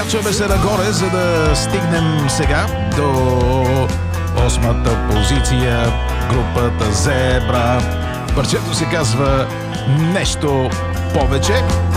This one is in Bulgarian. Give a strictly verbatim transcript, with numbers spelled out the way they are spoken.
Качваме се нагоре, за да стигнем сега до осмата позиция, групата Зебра. Парчето се казва "Нещо повече".